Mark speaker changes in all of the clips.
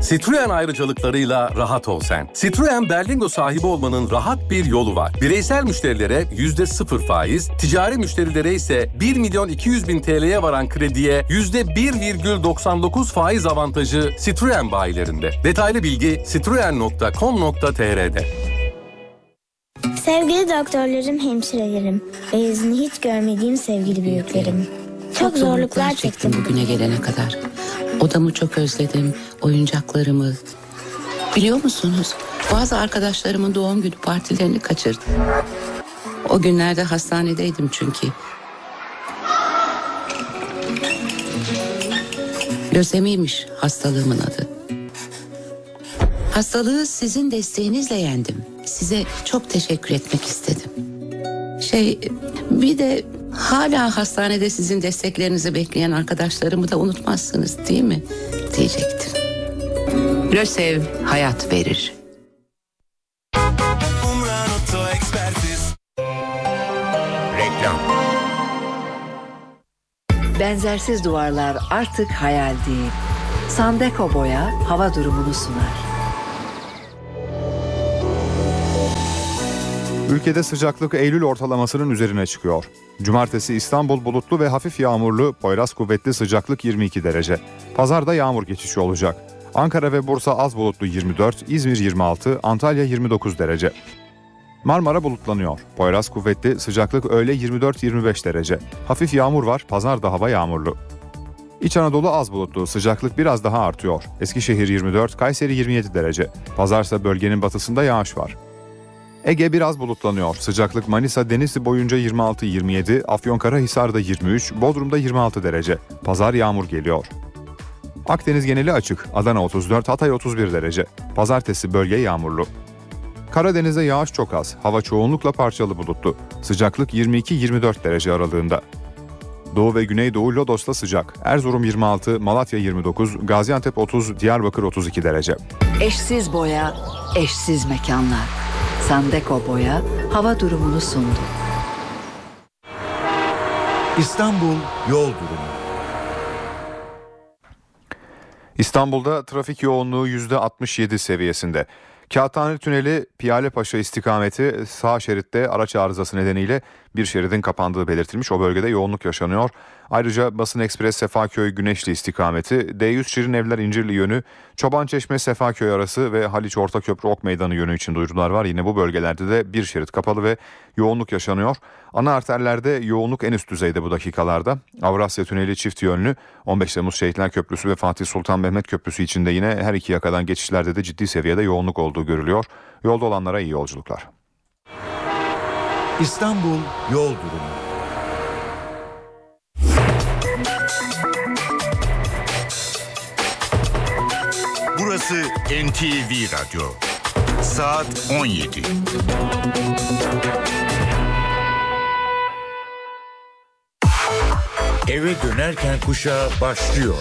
Speaker 1: Citroen ayrıcalıklarıyla rahat ol sen. Citroen Berlingo sahibi olmanın rahat bir yolu var. Bireysel müşterilere %0 faiz, ticari müşterilere ise 1.200.000 TL'ye varan krediye %1,99 faiz avantajı Citroen bayilerinde. Detaylı bilgi citroen.com.tr'de.
Speaker 2: Sevgili doktorlarım, hemşirelerim ve yüzünü hiç görmediğim sevgili büyüklerim. Çok zorluklar çektim
Speaker 3: bugüne gelene kadar. Odamı çok özledim, oyuncaklarımı. Biliyor musunuz? Bazı arkadaşlarımın doğum günü partilerini kaçırdım. O günlerde hastanedeydim çünkü. Lösemiymiş hastalığımın adı. Hastalığı sizin desteğinizle yendim. Size çok teşekkür etmek istedim. Bir de hala hastanede sizin desteklerinizi bekleyen arkadaşlarımı da unutmazsınız değil mi? Diyecektim. Lösev hayat verir.
Speaker 4: Reklam. Benzersiz duvarlar artık hayal değil. Sandeko Boya hava durumunu sunar.
Speaker 5: Ülkede sıcaklık Eylül ortalamasının üzerine çıkıyor. Cumartesi İstanbul bulutlu ve hafif yağmurlu, Poyraz kuvvetli, sıcaklık 22 derece. Pazarda yağmur geçişi olacak. Ankara ve Bursa az bulutlu 24, İzmir 26, Antalya 29 derece. Marmara bulutlanıyor. Poyraz kuvvetli, sıcaklık öğle 24-25 derece. Hafif yağmur var, pazarda hava yağmurlu. İç Anadolu az bulutlu, sıcaklık biraz daha artıyor. Eskişehir 24, Kayseri 27 derece. Pazarsa bölgenin batısında yağış var. Ege biraz bulutlanıyor. Sıcaklık Manisa, Denizli boyunca 26-27, Afyonkarahisar'da 23, Bodrum'da 26 derece. Pazar yağmur geliyor. Akdeniz geneli açık. Adana 34, Hatay 31 derece. Pazartesi bölge yağmurlu. Karadeniz'de yağış çok az. Hava çoğunlukla parçalı bulutlu. Sıcaklık 22-24 derece aralığında. Doğu ve Güneydoğu Lodos'ta sıcak. Erzurum 26, Malatya 29, Gaziantep 30, Diyarbakır 32 derece.
Speaker 4: Eşsiz boya, eşsiz mekanlar. Sandeko Boya hava durumunu sundu.
Speaker 6: İstanbul yol durumu.
Speaker 5: İstanbul'da trafik yoğunluğu %67 seviyesinde. Kağıthane Tüneli Piyalepaşa istikameti sağ şeritte araç arızası nedeniyle bir şeridin kapandığı belirtilmiş. O bölgede yoğunluk yaşanıyor. Ayrıca Basın Ekspres Sefaköy Güneşli istikameti, D100 Şirinevler İncirli yönü, Çobançeşme Sefaköy arası ve Haliç Ortaköprü Ok Meydanı yönü için duyurular var. Yine bu bölgelerde de bir şerit kapalı ve yoğunluk yaşanıyor. Ana arterlerde yoğunluk en üst düzeyde bu dakikalarda. Avrasya Tüneli çift yönlü, 15 Temmuz Şehitler Köprüsü ve Fatih Sultan Mehmet Köprüsü içinde yine her iki yakadan geçişlerde de ciddi seviyede yoğunluk olduğu görülüyor. Yolda olanlara iyi yolculuklar.
Speaker 6: İstanbul yol durumu. Burası NTV Radyo. Saat 17. Eve dönerken kuşağı başlıyor.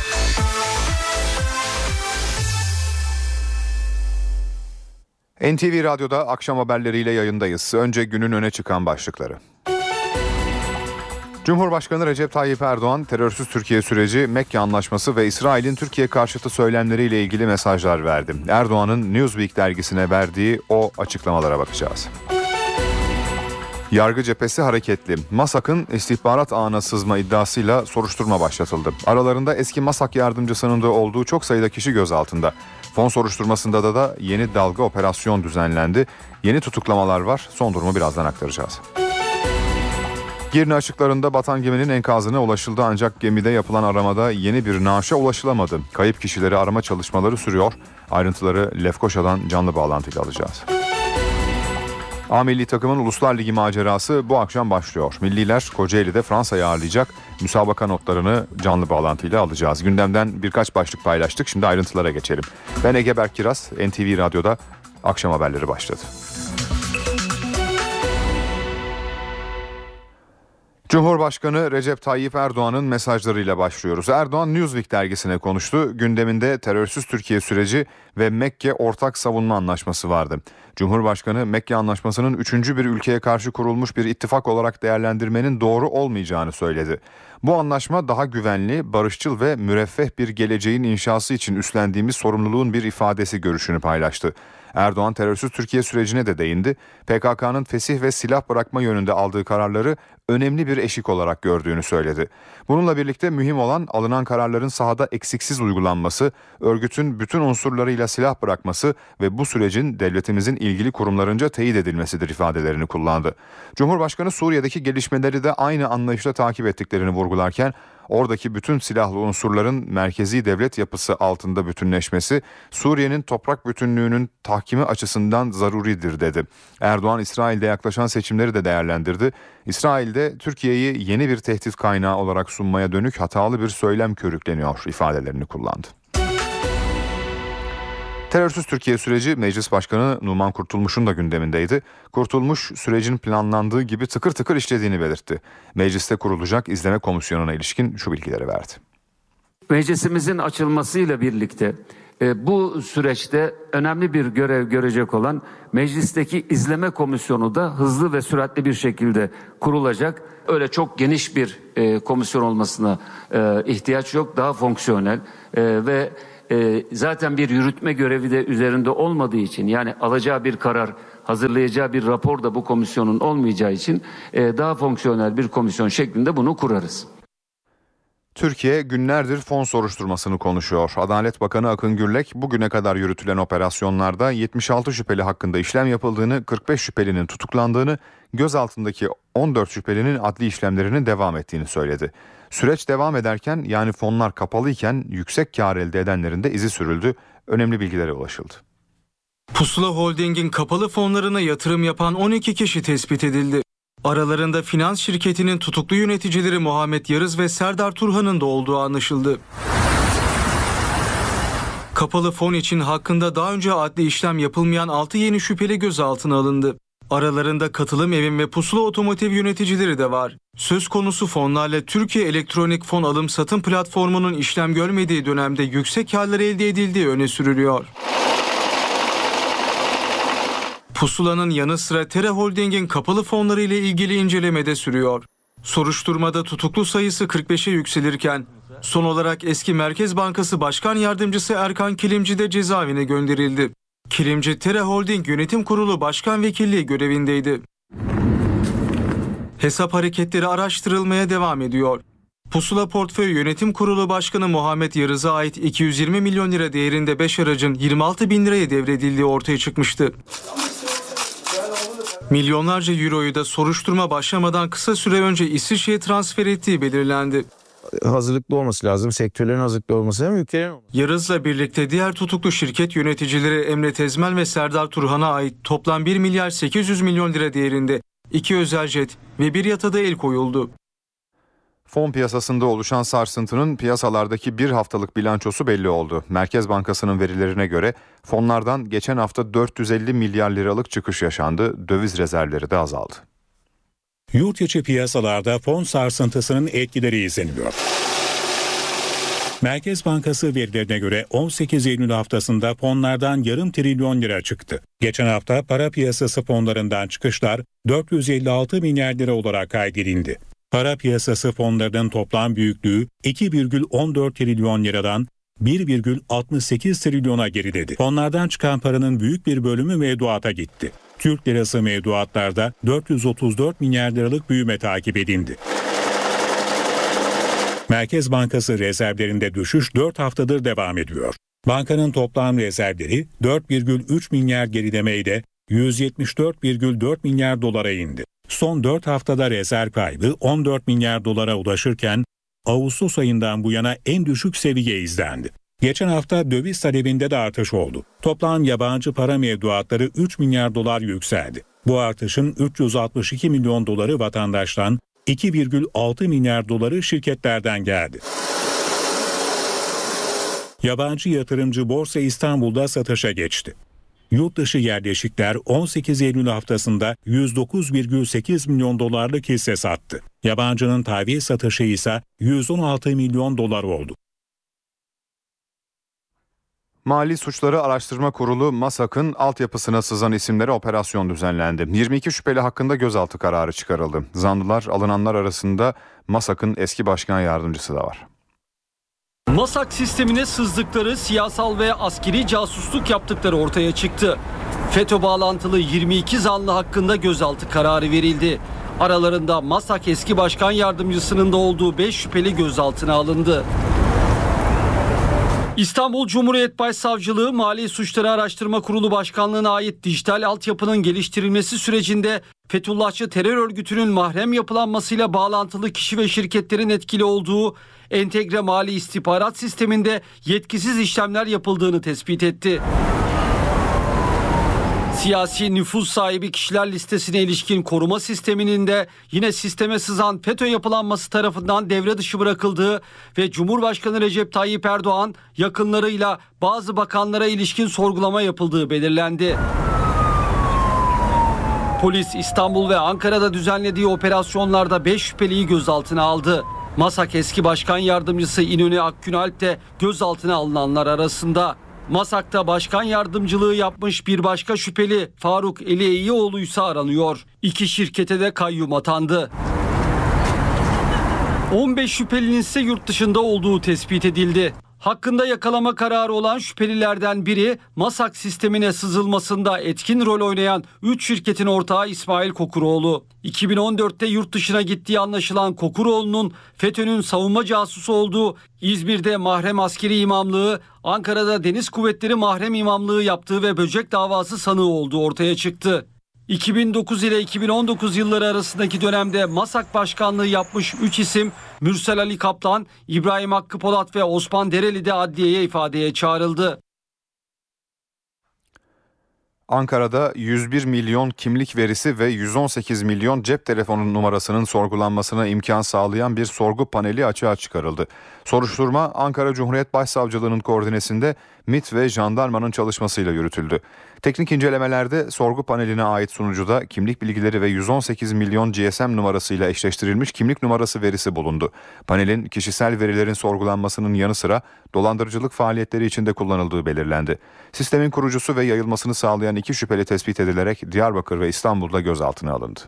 Speaker 5: NTV Radyo'da akşam haberleriyle yayındayız. Önce günün öne çıkan başlıkları. Cumhurbaşkanı Recep Tayyip Erdoğan, terörsüz Türkiye süreci, Mekke Anlaşması ve İsrail'in Türkiye karşıtı söylemleriyle ilgili mesajlar verdi. Erdoğan'ın Newsweek dergisine verdiği o açıklamalara bakacağız. Yargı cephesi hareketli. MASAK'ın istihbarat ağına sızma iddiasıyla soruşturma başlatıldı. Aralarında eski MASAK yardımcısının da olduğu çok sayıda kişi gözaltında. Fon soruşturmasında da yeni dalga operasyon düzenlendi. Yeni tutuklamalar var. Son durumu birazdan aktaracağız. Girne açıklarında batan geminin enkazına ulaşıldı ancak gemide yapılan aramada yeni bir naaşa ulaşılamadı. Kayıp kişileri arama çalışmaları sürüyor. Ayrıntıları Lefkoşa'dan canlı bağlantıyla alacağız. A milli takımın Uluslar Ligi macerası bu akşam başlıyor. Milliler Kocaeli'de Fransa'yı ağırlayacak. Müsabaka notlarını canlı bağlantıyla alacağız. Gündemden birkaç başlık paylaştık. Şimdi ayrıntılara geçelim. Ben Ege Berkkiraz, NTV Radyo'da akşam haberleri başladı. Cumhurbaşkanı Recep Tayyip Erdoğan'ın mesajlarıyla başlıyoruz. Erdoğan Newsweek dergisine konuştu. Gündeminde terörsüz Türkiye süreci ve Mekke Ortak Savunma Anlaşması vardı. Cumhurbaşkanı Mekke Anlaşması'nın üçüncü bir ülkeye karşı kurulmuş bir ittifak olarak değerlendirmenin doğru olmayacağını söyledi. Bu anlaşma daha güvenli, barışçıl ve müreffeh bir geleceğin inşası için üstlendiğimiz sorumluluğun bir ifadesi görüşünü paylaştı. Erdoğan terörsüz Türkiye sürecine de değindi. PKK'nın fesih ve silah bırakma yönünde aldığı kararları önemli bir eşik olarak gördüğünü söyledi. Bununla birlikte mühim olan alınan kararların sahada eksiksiz uygulanması, örgütün bütün unsurlarıyla silah bırakması ve bu sürecin devletimizin ilgili kurumlarınca teyit edilmesidir ifadelerini kullandı. Cumhurbaşkanı Suriye'deki gelişmeleri de aynı anlayışla takip ettiklerini vurgularken, oradaki bütün silahlı unsurların merkezi devlet yapısı altında bütünleşmesi, Suriye'nin toprak bütünlüğünün tahkimi açısından zaruridir dedi. Erdoğan, İsrail'de yaklaşan seçimleri de değerlendirdi. İsrail'de Türkiye'yi yeni bir tehdit kaynağı olarak sunmaya dönük hatalı bir söylem körükleniyor ifadelerini kullandı. Terörsüz Türkiye süreci Meclis Başkanı Numan Kurtulmuş'un da gündemindeydi. Kurtulmuş sürecin planlandığı gibi tıkır tıkır işlediğini belirtti. Mecliste kurulacak izleme komisyonuna ilişkin şu bilgileri verdi.
Speaker 7: Meclisimizin açılmasıyla birlikte bu süreçte önemli bir görev görecek olan meclisteki izleme komisyonu da hızlı ve süratli bir şekilde kurulacak. Öyle çok geniş bir komisyon olmasına ihtiyaç yok. Daha fonksiyonel ve zaten bir yürütme görevi de üzerinde olmadığı için, yani alacağı bir karar, hazırlayacağı bir rapor da bu komisyonun olmayacağı için daha fonksiyonel bir komisyon şeklinde bunu kurarız.
Speaker 5: Türkiye günlerdir fon soruşturmasını konuşuyor. Adalet Bakanı Akın Gürlek bugüne kadar yürütülen operasyonlarda 76 şüpheli hakkında işlem yapıldığını, 45 şüphelinin tutuklandığını, gözaltındaki 14 şüphelinin adli işlemlerinin devam ettiğini söyledi. Süreç devam ederken, yani fonlar kapalıyken yüksek kar elde edenlerin de izi sürüldü. Önemli bilgilere ulaşıldı.
Speaker 8: Pusula Holding'in kapalı fonlarına yatırım yapan 12 kişi tespit edildi. Aralarında finans şirketinin tutuklu yöneticileri Muhammed Yarız ve Serdar Turhan'ın da olduğu anlaşıldı. Kapalı fon için hakkında daha önce adli işlem yapılmayan 6 yeni şüpheli gözaltına alındı. Aralarında Katılım Evim ve Pusula Otomotiv yöneticileri de var. Söz konusu fonlarla Türkiye Elektronik Fon Alım Satım Platformu'nun işlem görmediği dönemde yüksek karlar elde edildiği öne sürülüyor. Pusula'nın yanı sıra Tere Holding'in kapalı fonları ile ilgili inceleme de sürüyor. Soruşturmada tutuklu sayısı 45'e yükselirken son olarak eski Merkez Bankası Başkan Yardımcısı Erkan Kilimci de cezaevine gönderildi. Kilimci, Tere Holding Yönetim Kurulu Başkan Vekilliği görevindeydi. Hesap hareketleri araştırılmaya devam ediyor. Pusula Portföy Yönetim Kurulu Başkanı Muhammed Yarız'a ait 220 milyon lira değerinde 5 aracın 26 bin liraya devredildiği ortaya çıkmıştı. Milyonlarca euroyu da soruşturma başlamadan kısa süre önce İsviçre'ye transfer ettiği belirlendi.
Speaker 9: Hazırlıklı olması lazım. Sektörlerin hazırlıklı olması lazım. Ülkelerin olması.
Speaker 8: Yarız'la birlikte diğer tutuklu şirket yöneticileri Emre Tezmel ve Serdar Turhan'a ait toplam 1 milyar 800 milyon lira değerinde 2 özel jet ve bir yata el koyuldu.
Speaker 5: Fon piyasasında oluşan sarsıntının piyasalardaki bir haftalık bilançosu belli oldu. Merkez Bankası'nın verilerine göre fonlardan geçen hafta 450 milyar liralık çıkış yaşandı. Döviz rezervleri de azaldı.
Speaker 10: Yurt içi piyasalarda fon sarsıntısının etkileri izleniyor. Merkez Bankası verilerine göre 18 Eylül haftasında fonlardan yarım trilyon lira çıktı. Geçen hafta para piyasası fonlarından çıkışlar 456 milyar lira olarak kaydedildi. Para piyasası fonlarının toplam büyüklüğü 2,14 trilyon liradan 1,68 trilyona geriledi. Fonlardan çıkan paranın büyük bir bölümü mevduata gitti. Türk lirası mevduatlarda 434 milyar liralık büyüme takip edildi. Merkez Bankası rezervlerinde düşüş 4 haftadır devam ediyor. Bankanın toplam rezervleri 4,3 milyar gerilemeyle 174,4 milyar dolara indi. Son 4 haftada rezerv kaybı 14 milyar dolara ulaşırken Ağustos ayından bu yana en düşük seviye izlendi. Geçen hafta döviz talebinde de artış oldu. Toplam yabancı para mevduatları 3 milyar dolar yükseldi. Bu artışın 362 milyon doları vatandaştan, 2,6 milyar doları şirketlerden geldi. Yabancı yatırımcı Borsa İstanbul'da satışa geçti. Yurt dışı yerleşikler 18 Eylül haftasında 109,8 milyon dolarlık hisse sattı. Yabancının tahvil satışı ise 116 milyon dolar oldu.
Speaker 5: Mali Suçları Araştırma Kurulu MASAK'ın altyapısına sızan isimlere operasyon düzenlendi. 22 şüpheli hakkında gözaltı kararı çıkarıldı. Zanlılar, alınanlar arasında MASAK'ın eski başkan yardımcısı da var.
Speaker 11: MASAK sistemine sızdıkları, siyasal ve askeri casusluk yaptıkları ortaya çıktı. FETÖ bağlantılı 22 zanlı hakkında gözaltı kararı verildi. Aralarında MASAK eski başkan yardımcısının da olduğu 5 şüpheli gözaltına alındı. İstanbul Cumhuriyet Başsavcılığı Mali Suçları Araştırma Kurulu Başkanlığı'na ait dijital altyapının geliştirilmesi sürecinde Fethullahçı terör örgütünün mahrem yapılanmasıyla bağlantılı kişi ve şirketlerin etkili olduğu entegre mali istihbarat sisteminde yetkisiz işlemler yapıldığını tespit etti. Siyasi nüfuz sahibi kişiler listesine ilişkin koruma sisteminin de yine sisteme sızan FETÖ yapılanması tarafından devre dışı bırakıldığı ve Cumhurbaşkanı Recep Tayyip Erdoğan yakınlarıyla bazı bakanlara ilişkin sorgulama yapıldığı belirlendi. Polis İstanbul ve Ankara'da düzenlediği operasyonlarda 5 şüpheliyi gözaltına aldı. MASAK eski başkan yardımcısı İnönü Akgünalp de gözaltına alınanlar arasında. MASAK'ta başkan yardımcılığı yapmış bir başka şüpheli Faruk Eliyioğlu ise aranıyor. 2 şirkete de kayyum atandı. 15 şüphelinin ise yurt dışında olduğu tespit edildi. Hakkında yakalama kararı olan şüphelilerden biri MASAK sistemine sızılmasında etkin rol oynayan 3 şirketin ortağı İsmail Kokuroğlu. 2014'te yurt dışına gittiği anlaşılan Kokuroğlu'nun FETÖ'nün savunma casusu olduğu, İzmir'de mahrem askeri imamlığı, Ankara'da Deniz Kuvvetleri mahrem imamlığı yaptığı ve böcek davası sanığı olduğu ortaya çıktı. 2009 ile 2019 yılları arasındaki dönemde MASAK başkanlığı yapmış 3 isim Mürsel Ali Kaplan, İbrahim Hakkı Polat ve Osman Dereli de adliyeye ifadeye çağrıldı.
Speaker 5: Ankara'da 101 milyon kimlik verisi ve 118 milyon cep telefonu numarasının sorgulanmasına imkan sağlayan bir sorgu paneli açığa çıkarıldı. Soruşturma Ankara Cumhuriyet Başsavcılığı'nın koordinesinde MİT ve jandarmanın çalışmasıyla yürütüldü. Teknik incelemelerde sorgu paneline ait sunucuda kimlik bilgileri ve 118 milyon GSM numarasıyla eşleştirilmiş kimlik numarası verisi bulundu. Panelin kişisel verilerin sorgulanmasının yanı sıra dolandırıcılık faaliyetleri içinde kullanıldığı belirlendi. Sistemin kurucusu ve yayılmasını sağlayan 2 şüpheli tespit edilerek Diyarbakır ve İstanbul'da gözaltına alındı.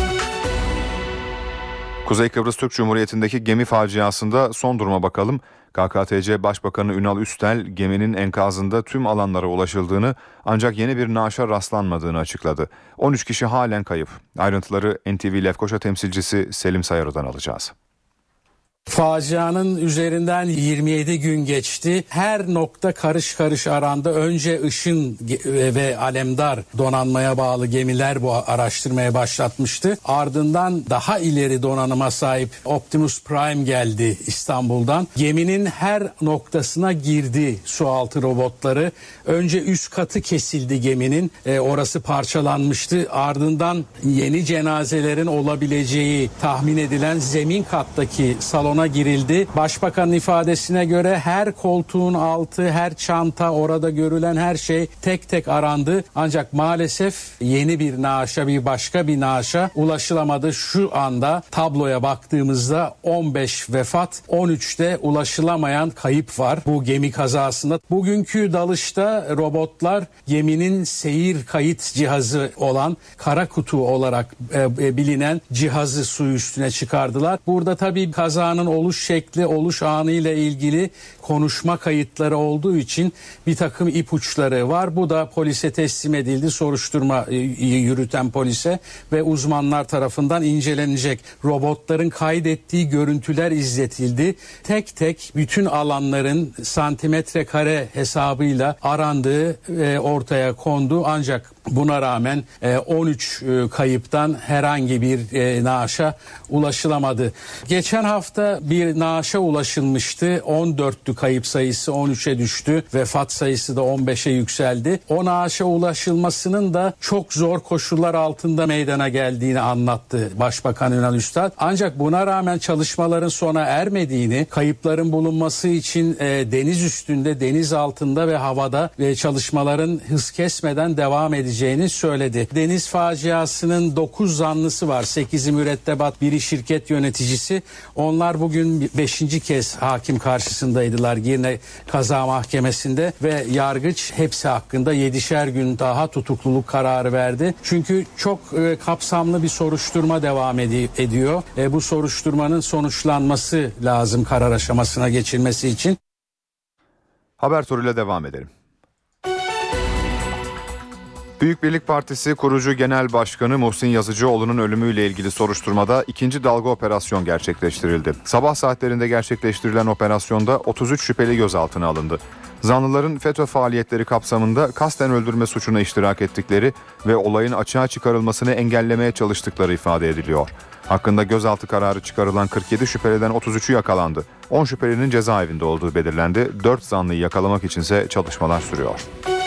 Speaker 5: Kuzey Kıbrıs Türk Cumhuriyeti'ndeki gemi faciasında son duruma bakalım. KKTC Başbakanı Ünal Üstel geminin enkazında tüm alanlara ulaşıldığını ancak yeni bir naaşa rastlanmadığını açıkladı. 13 kişi halen kayıp. Ayrıntıları NTV Lefkoşa temsilcisi Selim Sayarı'dan alacağız.
Speaker 12: Facianın üzerinden 27 gün geçti. Her nokta karış karış arandı. Önce Işın ve Alemdar donanmaya bağlı gemiler bu araştırmaya başlatmıştı. Ardından daha ileri donanıma sahip Optimus Prime geldi İstanbul'dan. Geminin her noktasına girdi sualtı robotları. Önce üst katı kesildi geminin. Orası parçalanmıştı. Ardından yeni cenazelerin olabileceği tahmin edilen zemin kattaki salona girildi. Başbakanın ifadesine göre her koltuğun altı, her çanta, orada görülen her şey tek tek arandı. Ancak maalesef yeni bir naaşa, bir başka bir naaşa ulaşılamadı. Şu anda tabloya baktığımızda 15 vefat, 13'te ulaşılamayan kayıp var bu gemi kazasında. Bugünkü dalışta robotlar geminin seyir kayıt cihazı olan kara kutu olarak bilinen cihazı su üstüne çıkardılar. Burada tabii kazanın oluş şekli, oluş anı ile ilgili konuşma kayıtları olduğu için bir takım ipuçları var. Bu da polise teslim edildi, soruşturma yürüten polise ve uzmanlar tarafından incelenecek. Robotların kaydettiği görüntüler izletildi. Tek tek bütün alanların santimetre kare hesabıyla arandığı ortaya kondu. Ancak Buna rağmen 13 kayıptan herhangi bir naaşa ulaşılamadı. Geçen hafta bir naaşa ulaşılmıştı. 14'tü kayıp sayısı, 13'e düştü. Vefat sayısı da 15'e yükseldi. O naaşa ulaşılmasının da çok zor koşullar altında meydana geldiğini anlattı Başbakan Ünal Üstad. Ancak buna rağmen çalışmaların sona ermediğini, kayıpların bulunması için deniz üstünde, deniz altında ve havada çalışmaların hız kesmeden devam edeceğini söyledi. Deniz faciasının 9 zanlısı var. 8'i mürettebat, biri şirket yöneticisi. Onlar bugün 5. kez hakim karşısındaydılar Girne Kaza Mahkemesi'nde ve yargıç hepsi hakkında 7'şer gün daha tutukluluk kararı verdi. Çünkü çok kapsamlı bir soruşturma devam ediyor. Bu soruşturmanın sonuçlanması lazım karar aşamasına geçilmesi için.
Speaker 5: Haber turuyla devam edelim. Büyük Birlik Partisi kurucu genel başkanı Muhsin Yazıcıoğlu'nun ölümüyle ilgili soruşturmada ikinci dalga operasyon gerçekleştirildi. Sabah saatlerinde gerçekleştirilen operasyonda 33 şüpheli gözaltına alındı. Zanlıların FETÖ faaliyetleri kapsamında kasten öldürme suçuna iştirak ettikleri ve olayın açığa çıkarılmasını engellemeye çalıştıkları ifade ediliyor. Hakkında gözaltı kararı çıkarılan 47 şüpheliden 33'ü yakalandı. 10 şüphelinin cezaevinde olduğu belirlendi. 4 zanlıyı yakalamak içinse çalışmalar sürüyor.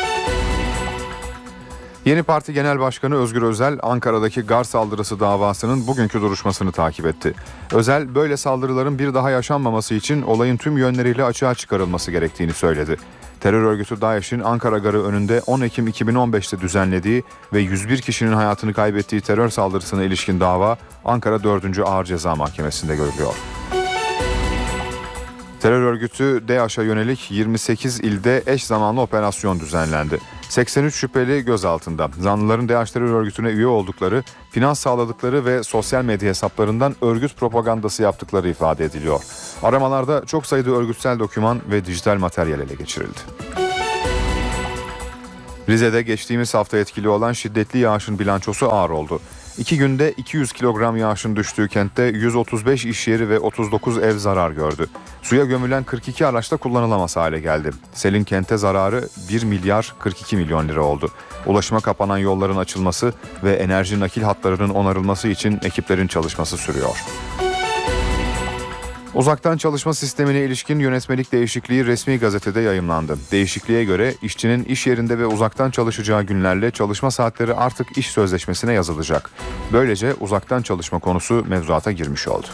Speaker 5: Yeni Parti Genel Başkanı Özgür Özel, Ankara'daki gar saldırısı davasının bugünkü duruşmasını takip etti. Özel, böyle saldırıların bir daha yaşanmaması için olayın tüm yönleriyle açığa çıkarılması gerektiğini söyledi. Terör örgütü DAEŞ'in Ankara Garı önünde 10 Ekim 2015'te düzenlediği ve 101 kişinin hayatını kaybettiği terör saldırısına ilişkin dava Ankara 4. Ağır Ceza Mahkemesi'nde görülüyor. Terör örgütü DAEŞ'e yönelik 28 ilde eş zamanlı operasyon düzenlendi. 83 şüpheli gözaltında. Zanlıların DAEŞ terör örgütüne üye oldukları, finans sağladıkları ve sosyal medya hesaplarından örgüt propagandası yaptıkları ifade ediliyor. Aramalarda çok sayıda örgütsel doküman ve dijital materyal ele geçirildi. Rize'de geçtiğimiz hafta etkili olan şiddetli yağışın bilançosu ağır oldu. 2 günde 200 kilogram yağışın düştüğü kentte 135 iş yeri ve 39 ev zarar gördü. Suya gömülen 42 araçta kullanılamaz hale geldi. Selin kente zararı 1 milyar 42 milyon lira oldu. Ulaşıma kapanan yolların açılması ve enerji nakil hatlarının onarılması için ekiplerin çalışması sürüyor. Uzaktan çalışma sistemine ilişkin yönetmelik değişikliği resmi gazetede yayımlandı. Değişikliğe göre işçinin iş yerinde ve uzaktan çalışacağı günlerle çalışma saatleri artık iş sözleşmesine yazılacak. Böylece uzaktan çalışma konusu mevzuata girmiş oldu.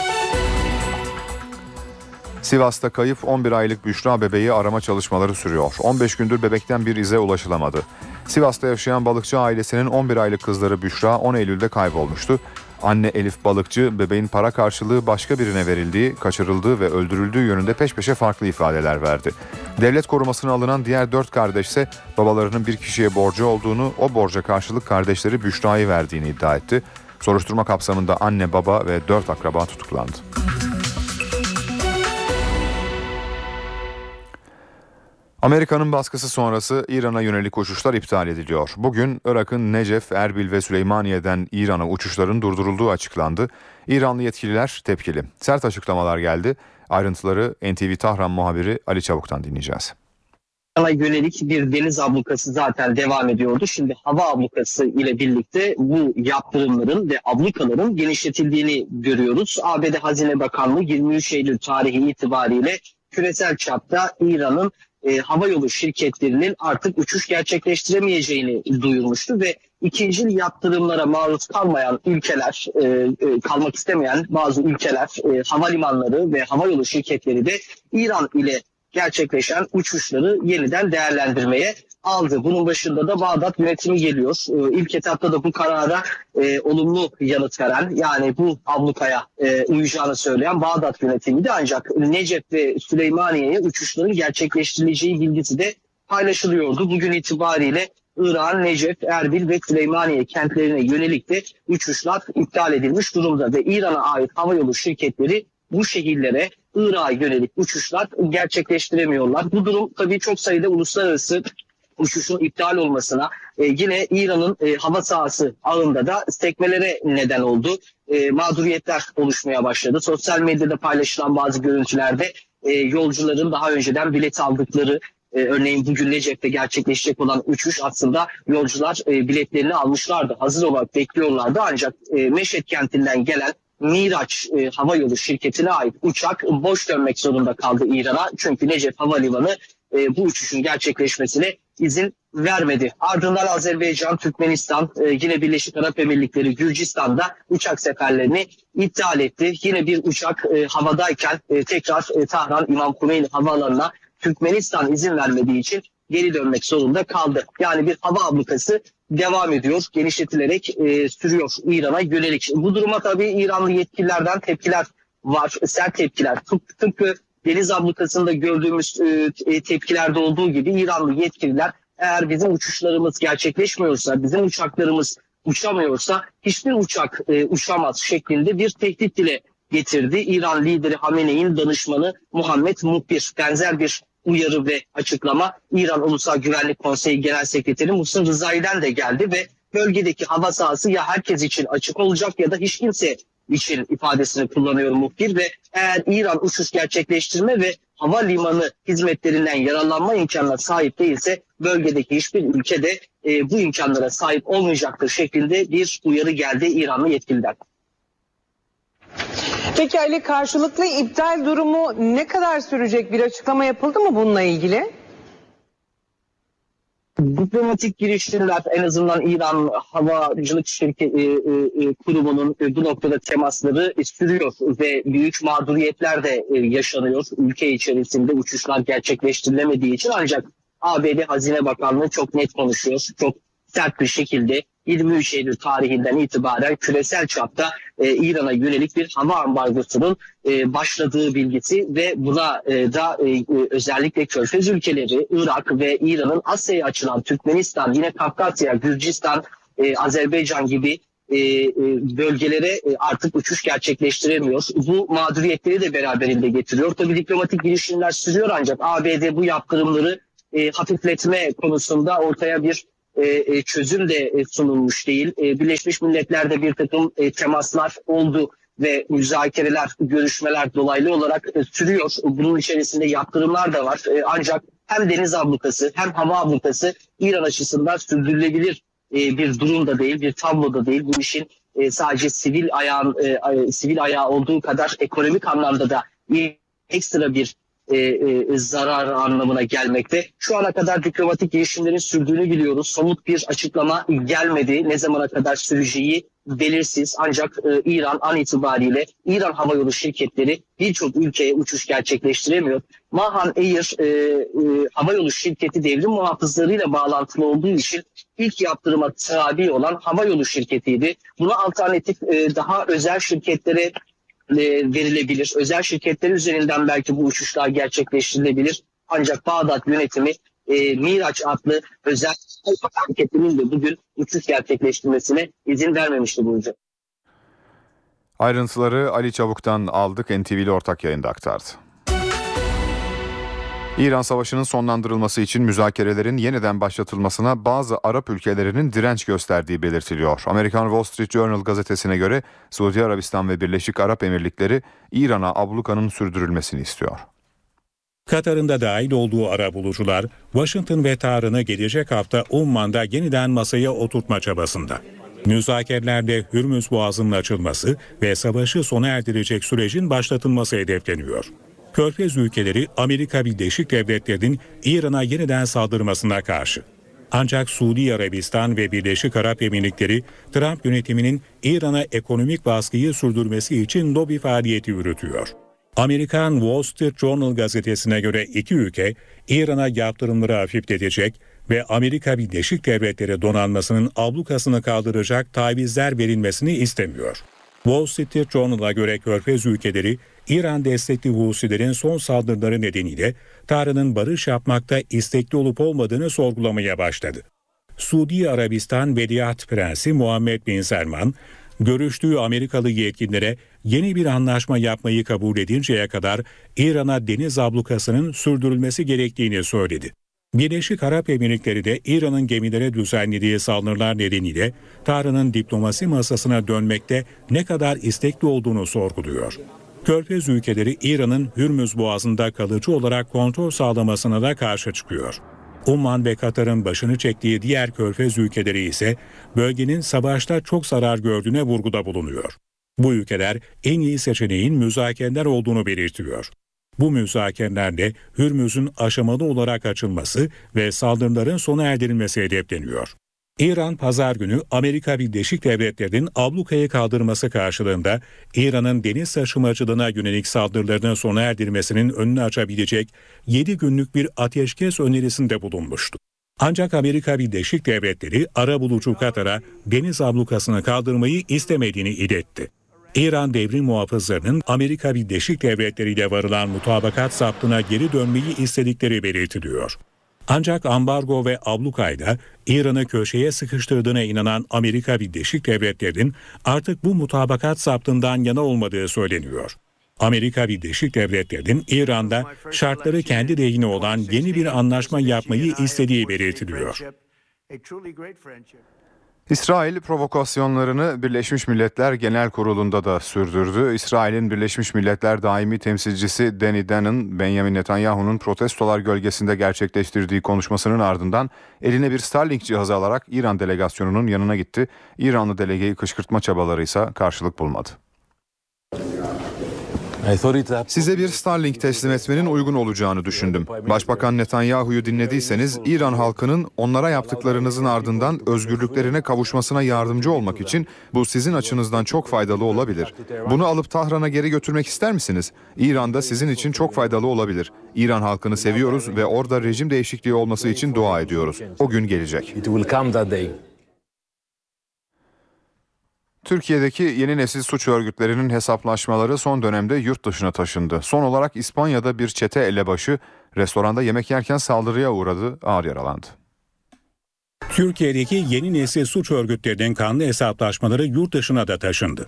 Speaker 5: Sivas'ta kayıp 11 aylık Büşra bebeği arama çalışmaları sürüyor. 15 gündür bebekten bir ize ulaşılamadı. Sivas'ta yaşayan balıkçı ailesinin 11 aylık kızları Büşra 10 Eylül'de kaybolmuştu. Anne Elif Balıkçı bebeğin para karşılığı başka birine verildiği, kaçırıldığı ve öldürüldüğü yönünde peş peşe farklı ifadeler verdi. Devlet korumasına alınan diğer 4 kardeş ise babalarının bir kişiye borcu olduğunu, o borca karşılık kardeşleri Büşra'yı verdiğini iddia etti. Soruşturma kapsamında anne, baba ve 4 akraba tutuklandı. Amerika'nın baskısı sonrası İran'a yönelik uçuşlar iptal ediliyor. Bugün Irak'ın Necef, Erbil ve Süleymaniye'den İran'a uçuşların durdurulduğu açıklandı. İranlı yetkililer tepkili. Sert açıklamalar geldi. Ayrıntıları NTV Tahran muhabiri Ali Çabuk'tan dinleyeceğiz.
Speaker 13: İran'a yönelik bir deniz ablukası zaten devam ediyordu. Şimdi hava ablukası ile birlikte bu yaptırımların ve ablukaların genişletildiğini görüyoruz. ABD Hazine Bakanlığı 23 Eylül tarihi itibariyle küresel çapta İran'ın havayolu şirketlerinin artık uçuş gerçekleştiremeyeceğini duyurmuştu ve ikincil yaptırımlara maruz kalmayan ülkeler, kalmak istemeyen bazı ülkeler, havalimanları ve havayolu şirketleri de İran ile gerçekleşen uçuşları yeniden değerlendirmeye aldı. Bunun başında da Bağdat yönetimi geliyor. İlk etapta da bu karara olumlu yanıt veren, yani bu ablukaya uyacağını söyleyen Bağdat yönetimiydi. Ancak Necef ve Süleymaniye'ye uçuşların gerçekleştirileceği bilgisi de paylaşılıyordu. Bugün itibariyle Irak'ın Necef, Erbil ve Süleymaniye kentlerine yönelik de uçuşlar iptal edilmiş durumda ve İran'a ait havayolu şirketleri bu şehirlere Irak'a yönelik uçuşlar gerçekleştiremiyorlar. Bu durum tabii çok sayıda uluslararası uçuşun iptal olmasına, yine İran'ın hava sahası ağında da sekmelere neden oldu. Mağduriyetler oluşmaya başladı. Sosyal medyada paylaşılan bazı görüntülerde yolcuların daha önceden bilet aldıkları Örneğin bugün Necef'te gerçekleşecek olan uçuş aslında yolcular biletlerini almışlardı. Hazır olarak bekliyorlardı ancak Meşhed kentinden gelen Miraç Havayolu şirketine ait uçak boş dönmek zorunda kaldı İran'a. Çünkü Necef Havalimanı bu uçuşun gerçekleşmesine izin vermedi. Ardından Azerbaycan, Türkmenistan, yine Birleşik Arap Emirlikleri, Gürcistan'da uçak seferlerini iptal etti. Yine bir uçak havadayken tekrar Tahran İmam Khomeini Havaalanı'na Türkmenistan izin vermediği için geri dönmek zorunda kaldı. Yani bir hava ablukası devam ediyor, genişletilerek sürüyor İran'a yönelik. Bu duruma tabii İranlı yetkililerden tepkiler var, sert tepkiler. Tıpkı deniz ablukasında gördüğümüz tepkilerde olduğu gibi İranlı yetkililer eğer bizim uçuşlarımız gerçekleşmiyorsa, bizim uçaklarımız uçamıyorsa hiçbir uçak uçamaz şeklinde bir tehdit dile getirdi. İran lideri Hamenei'nin danışmanı Muhammed Muhbir benzer bir uyarı ve açıklama İran Ulusal Güvenlik Konseyi Genel Sekreteri Muhsin Rızai'den de geldi ve bölgedeki hava sahası ya herkes için açık olacak ya da hiç kimse için ifadesini kullanıyor muhbir ve eğer İran uçuş gerçekleştirme ve havalimanı hizmetlerinden yararlanma imkanına sahip değilse bölgedeki hiçbir ülke de bu imkanlara sahip olmayacaktır şeklinde bir uyarı geldi İranlı yetkililer.
Speaker 14: Peki Ali, karşılıklı iptal durumu ne kadar sürecek, bir açıklama yapıldı mı bununla ilgili?
Speaker 13: Diplomatik girişimler en azından İran Havacılık Kurumu'nun bu noktada temasları sürüyor ve büyük mağduriyetler de yaşanıyor. Ülke içerisinde uçuşlar gerçekleştirilemediği için ancak ABD Hazine Bakanlığı çok net konuşuyor. Çok sert bir şekilde 23 Eylül tarihinden itibaren küresel çapta İran'a yönelik bir hava ambargosunun başladığı bilgisi ve buna da özellikle Körfez ülkeleri, Irak ve İran'ın Asya'ya açılan Türkmenistan, yine Kafkasya, Gürcistan, Azerbaycan gibi bölgelere artık uçuş gerçekleştiremiyor. Bu mağduriyetleri de beraberinde getiriyor. Tabii diplomatik girişimler sürüyor ancak ABD bu yaptırımları hafifletme konusunda ortaya bir çözüm de sunulmuş değil. Birleşmiş Milletler'de bir takım temaslar oldu ve müzakereler, görüşmeler dolaylı olarak sürüyor. Bunun içerisinde yaptırımlar da var. Ancak hem deniz ablukası hem hava ablukası İran açısından sürdürülebilir bir durum da değil, bir tablo da değil. Bu işin sadece sivil ayağı olduğu kadar ekonomik anlamda da ekstra bir zarar anlamına gelmekte. Şu ana kadar diplomatik girişimlerin sürdüğünü biliyoruz. Somut bir açıklama gelmedi. Ne zamana kadar süreceği belirsiz. Ancak İran an itibariyle İran havayolu şirketleri birçok ülkeye uçuş gerçekleştiremiyor. Mahan Air havayolu şirketi devrim muhafızlarıyla bağlantılı olduğu için ilk yaptırıma tabi olan havayolu şirketiydi. Buna alternatif daha özel şirketlere verilebilir. Özel şirketler üzerinden belki bu uçuşlar gerçekleştirilebilir. Ancak Bağdat yönetimi Miraç adlı özel şirketinin de bugün uçuş gerçekleştirmesine izin vermemişti bu önce.
Speaker 5: Ayrıntıları Ali Çabuk'tan aldık. NTV'li ortak yayında aktardı. İran Savaşı'nın sonlandırılması için müzakerelerin yeniden başlatılmasına bazı Arap ülkelerinin direnç gösterdiği belirtiliyor. Amerikan Wall Street Journal gazetesine göre Suudi Arabistan ve Birleşik Arap Emirlikleri İran'a ablukanın sürdürülmesini istiyor.
Speaker 10: Katar'ın da dahil olduğu arabulucular Washington ve Tahran'ı gelecek hafta Umman'da yeniden masaya oturtma çabasında. Müzakerelerde Hürmüz Boğazı'nın açılması ve savaşı sona erdirecek sürecin başlatılması hedefleniyor. Körfez ülkeleri Amerika Birleşik Devletleri'nin İran'a yeniden saldırmasına karşı. Ancak Suudi Arabistan ve Birleşik Arap Emirlikleri Trump yönetiminin İran'a ekonomik baskıyı sürdürmesi için lobi faaliyeti yürütüyor. Amerikan Wall Street Journal gazetesine göre iki ülke İran'a yaptırımları hafifletecek ve Amerika Birleşik Devletleri donanmasının ablukasını kaldıracak tavizler verilmesini istemiyor. Wall Street Journal'a göre Körfez ülkeleri İran destekli Husilerin son saldırıları nedeniyle Tahran'ın barış yapmakta istekli olup olmadığını sorgulamaya başladı. Suudi Arabistan Veliaht Prensi Muhammed Bin Selman, görüştüğü Amerikalı yetkililere yeni bir anlaşma yapmayı kabul edinceye kadar İran'a deniz ablukasının sürdürülmesi gerektiğini söyledi. Birleşik Arap Emirlikleri de İran'ın gemilere düzenlediği saldırılar nedeniyle Tahran'ın diplomasi masasına dönmekte ne kadar istekli olduğunu sorguluyor. Körfez ülkeleri İran'ın Hürmüz Boğazı'nda kalıcı olarak kontrol sağlamasına da karşı çıkıyor. Umman ve Katar'ın başını çektiği diğer Körfez ülkeleri ise bölgenin savaşta çok zarar gördüğüne vurguda bulunuyor. Bu ülkeler en iyi seçeneğin müzakereler olduğunu belirtiyor. Bu müzakerelerde Hürmüz'ün aşamalı olarak açılması ve saldırıların sona erdirilmesi hedefleniyor. İran pazar günü Amerika Birleşik Devletleri'nin ablukayı kaldırması karşılığında İran'ın deniz taşımacılığına yönelik saldırılarının sona erdirmesinin önünü açabilecek 7 günlük bir ateşkes önerisinde bulunmuştu. Ancak Amerika Birleşik Devletleri arabulucu Katar'a deniz ablukasını kaldırmayı istemediğini iletti. İran devrim muhafızlarının Amerika Birleşik Devletleri ile varılan mutabakat zaptına geri dönmeyi istedikleri belirtiliyor. Ancak ambargo ve ablukayla İran'ı köşeye sıkıştırdığına inanan Amerika Birleşik Devletleri'nin artık bu mutabakat zaptından yana olmadığı söyleniyor. Amerika Birleşik Devletleri'nin İran'da şartları kendi lehine olan yeni bir anlaşma yapmayı istediği belirtiliyor.
Speaker 5: İsrail provokasyonlarını Birleşmiş Milletler Genel Kurulu'nda da sürdürdü. İsrail'in Birleşmiş Milletler Daimi Temsilcisi Danny Danon, Benjamin Netanyahu'nun protestolar gölgesinde gerçekleştirdiği konuşmasının ardından eline bir Starlink cihazı alarak İran delegasyonunun yanına gitti. İranlı delegeyi kışkırtma çabaları ise karşılık bulmadı. Size bir Starlink teslim etmenin uygun olacağını düşündüm. Başbakan Netanyahu'yu dinlediyseniz İran halkının onlara yaptıklarınızın ardından özgürlüklerine kavuşmasına yardımcı olmak için bu sizin açınızdan çok faydalı olabilir. Bunu alıp Tahran'a geri götürmek ister misiniz? İran'da sizin için çok faydalı olabilir. İran halkını seviyoruz ve orada rejim değişikliği olması için dua ediyoruz. O gün gelecek. Türkiye'deki yeni nesil suç örgütlerinin hesaplaşmaları son dönemde yurt dışına taşındı. Son olarak İspanya'da bir çete elebaşı restoranda yemek yerken saldırıya uğradı, ağır yaralandı.
Speaker 10: Türkiye'deki yeni nesil suç örgütlerinin kanlı hesaplaşmaları yurt dışına da taşındı.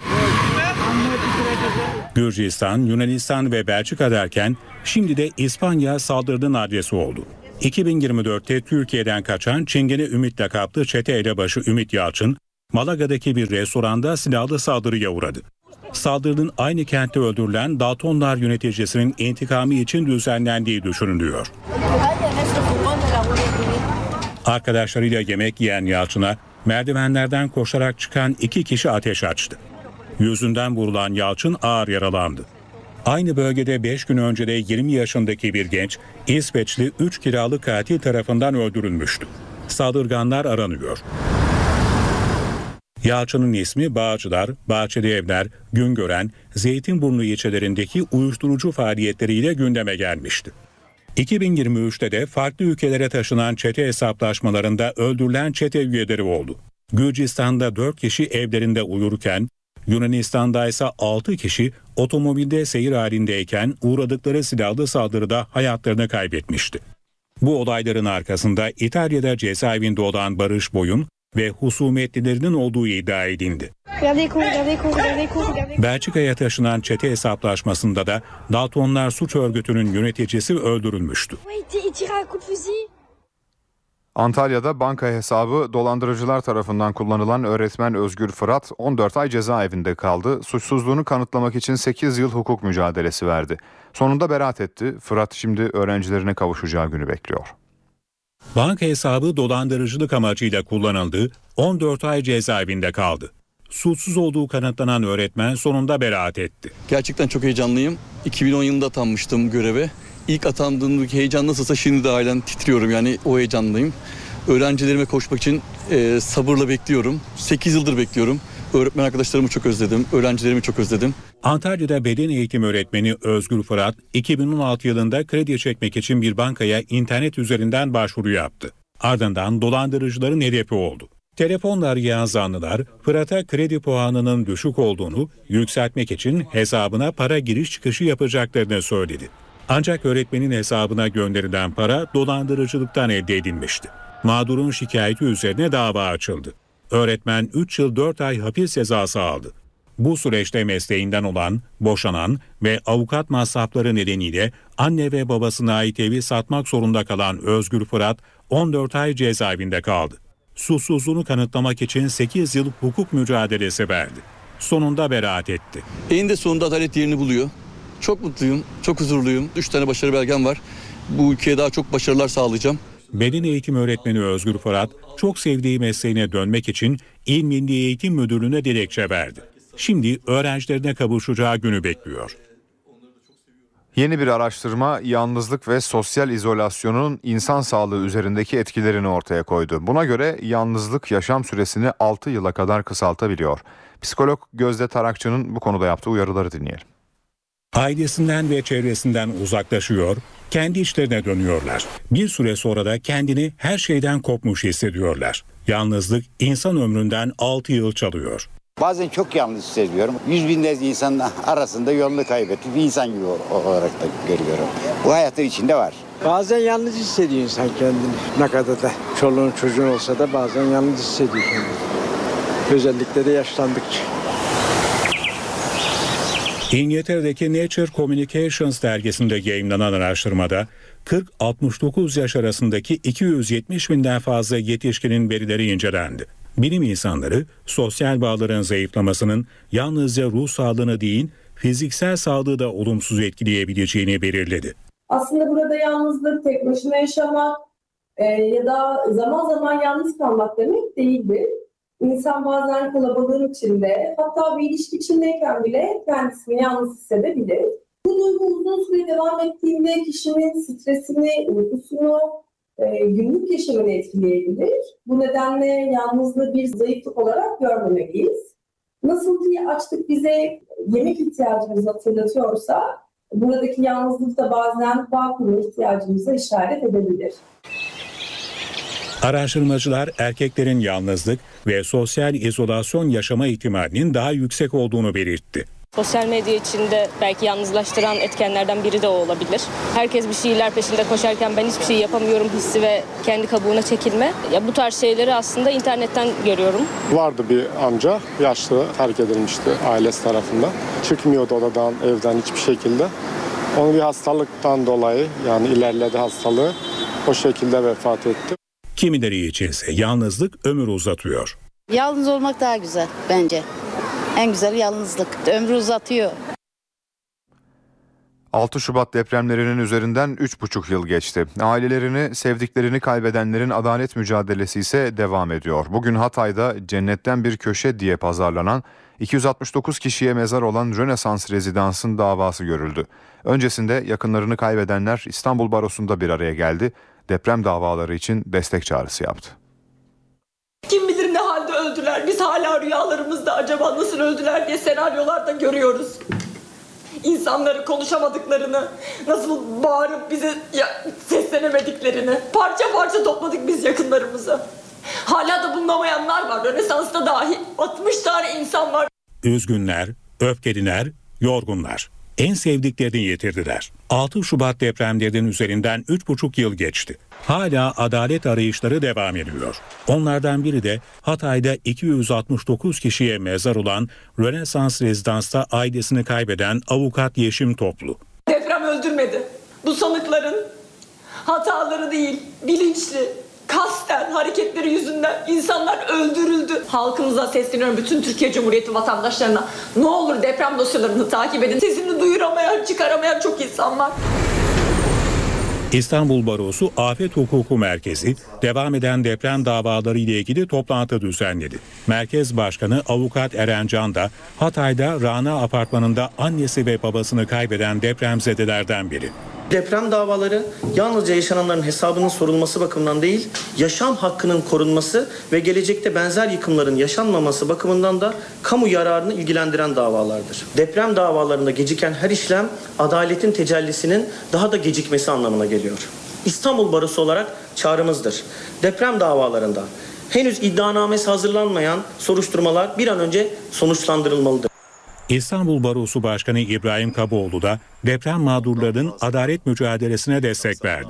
Speaker 10: Gürcistan, Yunanistan ve Belçika derken şimdi de İspanya saldırının adresi oldu. 2024'te Türkiye'den kaçan Çingene Ümit lakaplı çete elebaşı Ümit Yalçın, Malaga'daki bir restoranda silahlı saldırıya uğradı. Saldırının aynı kentte öldürülen Daltonlar yöneticisinin intikamı için düzenlendiği düşünülüyor. Arkadaşlarıyla yemek yiyen Yalçın'a merdivenlerden koşarak çıkan 2 kişi ateş açtı. Yüzünden vurulan Yalçın ağır yaralandı. Aynı bölgede 5 gün önce de 20 yaşındaki bir genç İsveçli 3 kiralık katil tarafından öldürülmüştü. Saldırganlar aranıyor. Yalçın'ın ismi Bağcılar, Bahçeli Evler, Güngören, Zeytinburnu ilçelerindeki uyuşturucu faaliyetleriyle gündeme gelmişti. 2023'te de farklı ülkelere taşınan çete hesaplaşmalarında öldürülen çete üyeleri oldu. Gürcistan'da 4 kişi evlerinde uyurken, Yunanistan'da ise 6 kişi otomobilde seyir halindeyken uğradıkları silahlı saldırıda hayatlarını kaybetmişti. Bu olayların arkasında İtalya'da cezaevinde olan Barış Boy'un ve husumetlilerinin olduğu iddia edildi. Belçika'ya taşınan çete hesaplaşmasında da Daltonlar suç örgütünün yöneticisi öldürülmüştü.
Speaker 5: Antalya'da banka hesabı dolandırıcılar tarafından kullanılan öğretmen Özgür Fırat 14 ay cezaevinde kaldı. Suçsuzluğunu kanıtlamak için 8 yıl hukuk mücadelesi verdi. Sonunda beraat etti. Fırat şimdi öğrencilerine kavuşacağı günü bekliyor.
Speaker 10: Banka hesabı dolandırıcılık amacıyla kullanıldı, 14 ay cezaevinde kaldı. Suçsuz olduğu kanıtlanan öğretmen sonunda beraat etti.
Speaker 15: Gerçekten çok heyecanlıyım. 2010 yılında atanmıştım göreve. İlk atandığımdaki heyecan nasılsa şimdi de halen titriyorum, yani o heyecanlıyım. Öğrencilerime koşmak için sabırla bekliyorum. 8 yıldır bekliyorum. Öğretmen arkadaşlarımı çok özledim, öğrencilerimi çok özledim.
Speaker 10: Antalya'da beden eğitim öğretmeni Özgür Fırat, 2016 yılında kredi çekmek için bir bankaya internet üzerinden başvuru yaptı. Ardından dolandırıcıların hedefi oldu. Telefonla arayan zanlılar, Fırat'a kredi puanının düşük olduğunu yükseltmek için hesabına para giriş çıkışı yapacaklarını söyledi. Ancak öğretmenin hesabına gönderilen para dolandırıcılıktan elde edilmişti. Mağdurun şikayeti üzerine dava açıldı. Öğretmen 3 yıl 4 ay hapis cezası aldı. Bu süreçte mesleğinden olan, boşanan ve avukat masrafları nedeniyle anne ve babasına ait evi satmak zorunda kalan Özgür Fırat 14 ay cezaevinde kaldı. Suçsuzluğunu kanıtlamak için 8 yıl hukuk mücadelesi verdi. Sonunda beraat etti.
Speaker 15: Eninde sonunda adalet yerini buluyor. Çok mutluyum, çok huzurluyum. 3 tane başarı belgem var. Bu ülkeye daha çok başarılar sağlayacağım.
Speaker 10: Beden eğitim öğretmeni Özgür Fırat, çok sevdiği mesleğine dönmek için İl Milli Eğitim Müdürlüğü'ne dilekçe verdi. Şimdi öğrencilerine kavuşacağı günü bekliyor.
Speaker 5: Yeni bir araştırma yalnızlık ve sosyal izolasyonun insan sağlığı üzerindeki etkilerini ortaya koydu. Buna göre yalnızlık yaşam süresini 6 yıla kadar kısaltabiliyor. Psikolog Gözde Tarakçı'nın bu konuda yaptığı uyarıları dinleyelim.
Speaker 10: Ailesinden ve çevresinden uzaklaşıyor, kendi içlerine dönüyorlar. Bir süre sonra da kendini her şeyden kopmuş hissediyorlar. Yalnızlık insan ömründen 6 yıl çalıyor.
Speaker 16: Bazen çok yalnız hissediyorum. Yüz binlerce insanın arasında yolunu kaybettiğim bir insan gibi olarak da görüyorum. Bu hayatın içinde var.
Speaker 17: Bazen yalnız hissediyor insan kendini. Ne kadar da çoluğun çocuğun olsa da bazen yalnız hissediyor kendini. Özellikle de yaşlandıkça.
Speaker 10: İngiltere'deki Nature Communications dergisinde yayımlanan araştırmada 40-69 yaş arasındaki 270 binden fazla yetişkinin verileri incelendi. Bilim insanları sosyal bağların zayıflamasının yalnızca ruh sağlığını değil, fiziksel sağlığı da olumsuz etkileyebileceğini belirledi.
Speaker 18: Aslında burada yalnızlık, tek başına yaşamak ya da zaman zaman yalnız kalmak demek değildir. İnsan bazen kalabalığın içinde, hatta bir ilişki içindeyken bile kendisini yalnız hissedebilir. Bu duygu uzun süre devam ettiğinde kişinin stresini, uykusunu, günlük yaşamını etkileyebilir. Bu nedenle yalnızlığı bir zayıflık olarak görmemeliyiz. Nasıl ki açlık bize yemek ihtiyacımızı hatırlatıyorsa, buradaki yalnızlık da bazen bağ kurma ihtiyacımıza işaret edebilir.
Speaker 10: Araştırmacılar erkeklerin yalnızlık ve sosyal izolasyon yaşama ihtimalinin daha yüksek olduğunu belirtti.
Speaker 19: Sosyal medya içinde belki yalnızlaştıran etkenlerden biri de o olabilir. Herkes bir şeyler peşinde koşarken ben hiçbir şey yapamıyorum hissi ve kendi kabuğuna çekilme. Ya bu tarz şeyleri aslında internetten görüyorum.
Speaker 20: Vardı bir amca, yaşlı, terk edilmişti ailesi tarafından. Çıkmıyordu odadan, evden hiçbir şekilde. Onun bir hastalıktan dolayı, yani ilerledi hastalığı, o şekilde vefat etti.
Speaker 10: Kimileri içinse yalnızlık ömür uzatıyor.
Speaker 21: Yalnız olmak daha güzel bence. En güzel yalnızlık. Ömrü uzatıyor.
Speaker 5: 6 Şubat depremlerinin üzerinden 3,5 yıl geçti. Ailelerini, sevdiklerini kaybedenlerin adalet mücadelesi ise devam ediyor. Bugün Hatay'da cennetten bir köşe diye pazarlanan 269 kişiye mezar olan Rönesans Rezidans'ın davası görüldü. Öncesinde yakınlarını kaybedenler İstanbul Barosu'nda bir araya geldi. Deprem davaları için destek çağrısı yaptı.
Speaker 22: Kim bilir ne halde öldüler. Biz hala rüyalarımızda acaba nasıl öldüler diye senaryolarda görüyoruz. İnsanları konuşamadıklarını, nasıl bağırıp bize seslenemediklerini, parça parça topladık biz yakınlarımızı. Hala da bulunamayanlar var. Rönesans'ta dahi 60 tane insan var.
Speaker 10: Üzgünler, öfkeliler, yorgunlar. En sevdiklerini yitirdiler. 6 Şubat depremlerinin üzerinden 3,5 yıl geçti. Hala adalet arayışları devam ediyor. Onlardan biri de Hatay'da 269 kişiye mezar olan Rönesans Rezidans'ta ailesini kaybeden avukat Yeşim Toplu.
Speaker 22: Deprem öldürmedi. Bu sanıkların hataları değil, bilinçli, kasten hareketleri yüzünden insanlar öldürüldü. Halkımıza sesleniyorum, bütün Türkiye Cumhuriyeti vatandaşlarına. Ne olur deprem dosyalarını takip edin. Sesini duyuramayan, çıkaramayan çok insan var.
Speaker 10: İstanbul Barosu Afet Hukuku Merkezi devam eden deprem davaları ile ilgili toplantı düzenledi. Merkez Başkanı Avukat Eren Can da Hatay'da Rana Apartmanı'nda annesi ve babasını kaybeden depremzedelerden biri.
Speaker 23: Deprem davaları yalnızca yaşananların hesabının sorulması bakımından değil, yaşam hakkının korunması ve gelecekte benzer yıkımların yaşanmaması bakımından da kamu yararını ilgilendiren davalardır. Deprem davalarında geciken her işlem adaletin tecellisinin daha da gecikmesi anlamına geliyor. İstanbul Barosu olarak çağrımızdır. Deprem davalarında henüz iddianamesi hazırlanmayan soruşturmalar bir an önce sonuçlandırılmalıdır.
Speaker 10: İstanbul Barosu Başkanı İbrahim Kaboğlu da deprem mağdurlarının adalet mücadelesine destek verdi.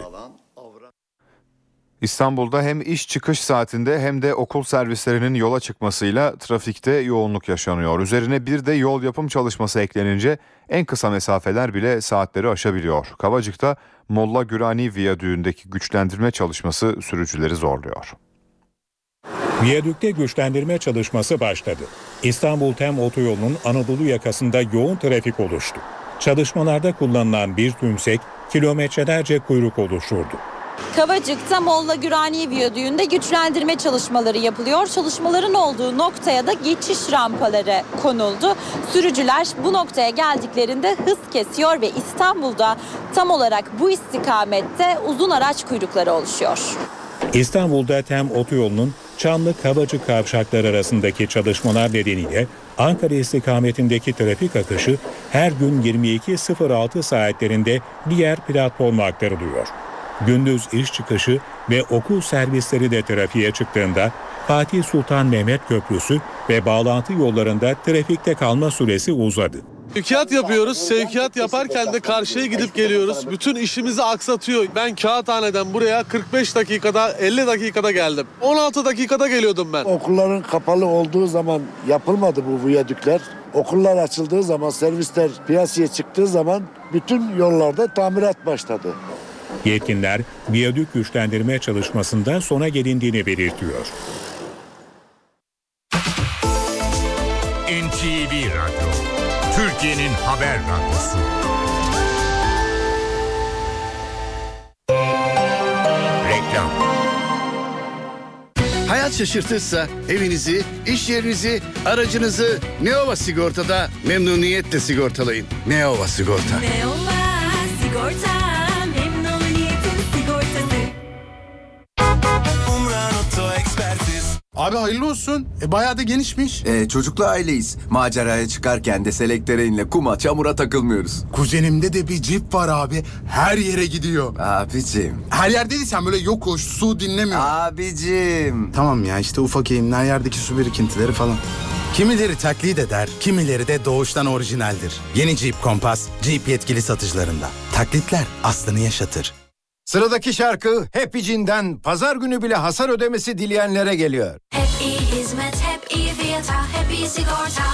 Speaker 5: İstanbul'da hem iş çıkış saatinde hem de okul servislerinin yola çıkmasıyla trafikte yoğunluk yaşanıyor. Üzerine bir de yol yapım çalışması eklenince en kısa mesafeler bile saatleri aşabiliyor. Kavacık'ta Molla Gürani Viyadüğü'ndeki güçlendirme çalışması sürücüleri zorluyor.
Speaker 10: Viyadükte güçlendirme çalışması başladı. İstanbul-Tem otoyolunun Anadolu yakasında yoğun trafik oluştu. Çalışmalarda kullanılan bir tümsek kilometrelerce kuyruk oluşturdu.
Speaker 1: Kavacık'ta Molla Gürani Viyadüğü'nde güçlendirme çalışmaları yapılıyor. Çalışmaların olduğu noktaya da geçiş rampaları konuldu. Sürücüler bu noktaya geldiklerinde hız kesiyor ve İstanbul'da tam olarak bu istikamette uzun araç kuyrukları oluşuyor.
Speaker 10: İstanbul'da TEM otoyolunun Çamlı-Kavacık kavşakları arasındaki çalışmalar nedeniyle Ankara istikametindeki trafik akışı her gün 22.06 saatlerinde diğer platforma aktarılıyor. Gündüz iş çıkışı ve okul servisleri de trafiğe çıktığında Fatih Sultan Mehmet Köprüsü ve bağlantı yollarında trafikte kalma süresi uzadı.
Speaker 2: Sevkiyat yapıyoruz. Sevkiyat yaparken de karşıya gidip geliyoruz. Bütün işimizi aksatıyor. Ben Kağıthane'den buraya 45 dakikada, 50 dakikada geldim. 16 dakikada geliyordum ben.
Speaker 3: Okulların kapalı olduğu zaman yapılmadı bu viyadükler. Okullar açıldığı zaman, servisler piyasaya çıktığı zaman bütün yollarda tamirat başladı.
Speaker 10: Yetkililer viyadük güçlendirme çalışmasında sona gelindiğini belirtiyor.
Speaker 6: NTV Radyo, Türkiye'nin haber radyosu. Reklam.
Speaker 24: Hayat şaşırtırsa evinizi, iş yerinizi, aracınızı Neova Sigorta'da memnuniyetle sigortalayın. Neova Sigorta.
Speaker 25: Neova Sigorta, memnuniyetin sigortası.
Speaker 26: Umran Oto Ekspertiz. Abi hayırlı olsun. Bayağı da genişmiş.
Speaker 27: Çocuklu aileyiz. Maceraya çıkarken de selektöreinle kuma, çamura takılmıyoruz.
Speaker 26: Kuzenimde de bir Jeep var abi. Her yere gidiyor.
Speaker 27: Abicim.
Speaker 26: Her yerdeysen böyle yokuş, su dinlemiyor.
Speaker 27: Abicim.
Speaker 26: Tamam ya işte ufak eğimler, yerdeki su birikintileri falan. Kimileri taklit eder, kimileri de doğuştan orijinaldir. Yeni Jeep Compass, Jeep yetkili satıcılarında. Taklitler aslını yaşatır.
Speaker 28: Sıradaki şarkı Happy Jean'den pazar günü bile hasar ödemesi dileyenlere geliyor.
Speaker 25: Hep iyi hizmet, hep iyi fiyata, hep iyi sigorta.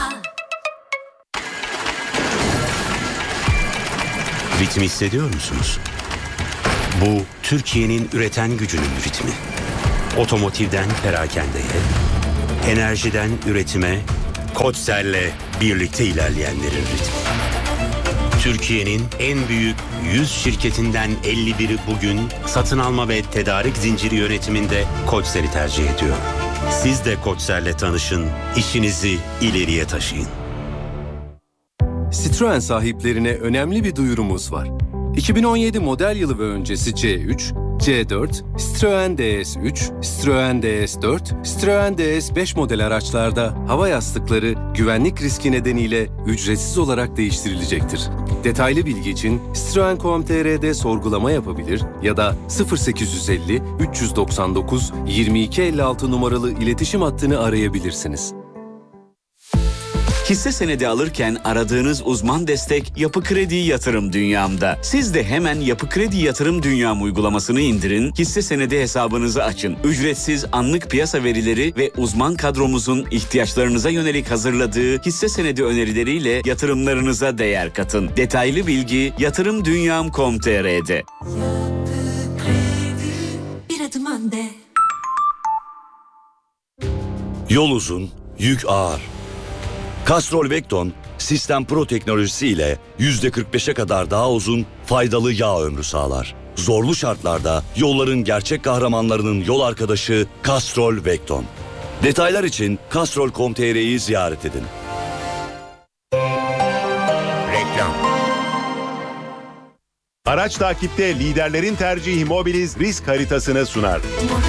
Speaker 29: Ritmi hissediyor musunuz? Bu Türkiye'nin üreten gücünün ritmi. Otomotivden perakendeye, enerjiden üretime, Koçser'le birlikte ilerleyenlerin ritmi. Türkiye'nin en büyük 100 şirketinden 51'i bugün satın alma ve tedarik zinciri yönetiminde Koçser'i tercih ediyor. Siz de Koçser'le tanışın, işinizi ileriye taşıyın.
Speaker 30: Citroen sahiplerine önemli bir duyurumuz var. 2017 model yılı ve öncesi C3, C4, Citroen DS3, Citroen DS4, Citroen DS5 model araçlarda hava yastıkları güvenlik riski nedeniyle ücretsiz olarak değiştirilecektir. Detaylı bilgi için Citroen.com.tr'de sorgulama yapabilir ya da 0850 399 2256 numaralı iletişim hattını arayabilirsiniz.
Speaker 31: Hisse senedi alırken aradığınız uzman destek Yapı Kredi Yatırım Dünyam'da. Siz de hemen Yapı Kredi Yatırım Dünyam uygulamasını indirin, hisse senedi hesabınızı açın. Ücretsiz anlık piyasa verileri ve uzman kadromuzun ihtiyaçlarınıza yönelik hazırladığı hisse senedi önerileriyle yatırımlarınıza değer katın. Detaylı bilgi yatırımdunyam.com.tr'de.
Speaker 25: Bir adım önde.
Speaker 32: Yol uzun, yük ağır. Castrol Vecton, Sistem Pro teknolojisi ile %45'e kadar daha uzun, faydalı yağ ömrü sağlar. Zorlu şartlarda yolların gerçek kahramanlarının yol arkadaşı Castrol Vecton. Detaylar için castrol.com.tr'yi ziyaret edin.
Speaker 6: Reklam.
Speaker 33: Araç takipte liderlerin tercihi Mobiliz risk haritasını sunar.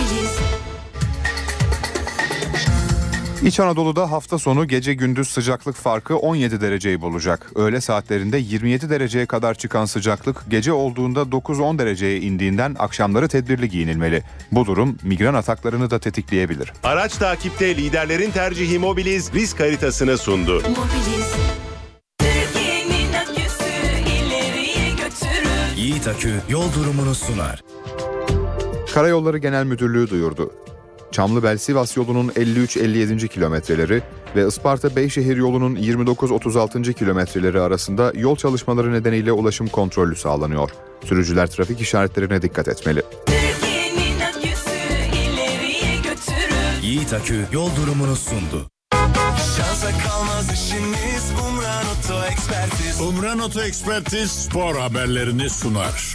Speaker 5: İç Anadolu'da hafta sonu gece gündüz sıcaklık farkı 17 dereceyi bulacak. Öğle saatlerinde 27 dereceye kadar çıkan sıcaklık gece olduğunda 9-10 dereceye indiğinden akşamları tedbirli giyinilmeli. Bu durum migren ataklarını da tetikleyebilir.
Speaker 33: Araç takipte liderlerin tercihi Mobiliz risk haritasını sundu.
Speaker 25: Mobiliz. Türkiye'nin aküsü ileriye götürür.
Speaker 28: Yiğit Akü yol durumunu sunar.
Speaker 5: Karayolları Genel Müdürlüğü duyurdu. Çamlıbel-Sivas yolunun 53-57. kilometreleri ve Isparta-Beyşehir yolunun 29-36. kilometreleri arasında yol çalışmaları nedeniyle ulaşım kontrollü sağlanıyor. Sürücüler trafik işaretlerine dikkat etmeli.
Speaker 25: Türkiye'nin aküsü ileriye götürür.
Speaker 28: Yiğit Akü yol durumunu sundu.
Speaker 26: Şansa
Speaker 4: kalmaz işimiz. Umran Oto Ekspertiz.
Speaker 7: Umran Oto Ekspertiz spor haberlerini sunar.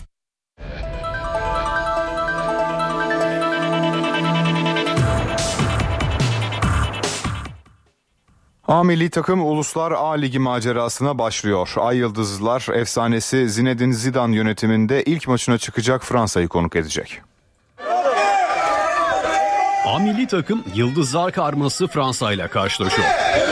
Speaker 5: A milli takım Uluslar A Ligi macerasına başlıyor. Ay Yıldızlılar efsanesi Zinedine Zidane yönetiminde ilk maçına çıkacak Fransa'yı konuk edecek.
Speaker 8: A milli takım Yıldızlar karması Fransa ile karşılaşıyor.